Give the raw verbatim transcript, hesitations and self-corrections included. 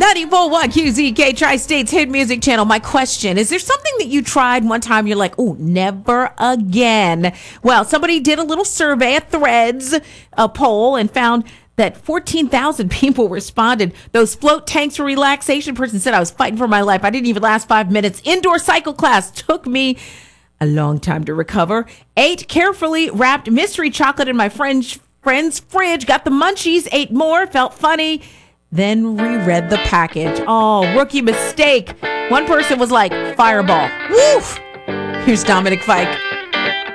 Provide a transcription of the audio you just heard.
ninety-four point one Q Z K, Tri-State's hit music channel. My question, is there something that you tried one time you're like, oh, never again? Well, somebody did a little survey at Threads, a poll, and found that fourteen thousand people responded. Those float tanks for relaxation. Person said, I was fighting for my life. I didn't even last five minutes. Indoor cycle class took me a long time to recover. Ate carefully wrapped mystery chocolate in my friend's, friend's fridge. Got the munchies. Ate more. Felt funny. Then reread the package. Oh, rookie mistake. One person was like, fireball. Woof. Here's Dominic Fike.